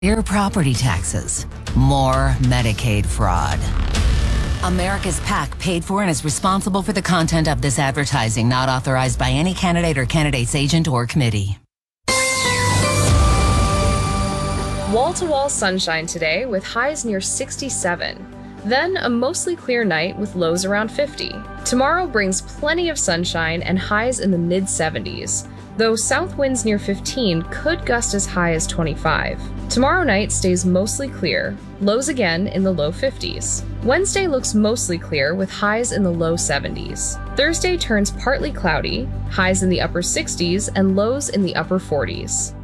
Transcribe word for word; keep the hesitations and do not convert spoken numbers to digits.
Higher property taxes, more Medicaid fraud. America's PAC paid for and is responsible for the content of this advertising, not authorized by any candidate or candidate's agent or committee. Wall-to-wall sunshine today with highs near sixty-seven. Then a mostly clear night with lows around fifty. Tomorrow brings plenty of sunshine and highs in the mid seventies, though south winds near fifteen could gust as high as twenty-five. Tomorrow night stays mostly clear, lows again in the low fifties. Wednesday looks mostly clear with highs in the low seventies. Thursday turns partly cloudy, highs in the upper sixties and lows in the upper forties.